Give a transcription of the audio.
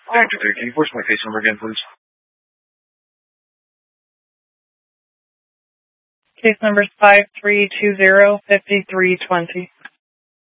Dr. 3, can you force my case number again, please? Case number is 5320-5320.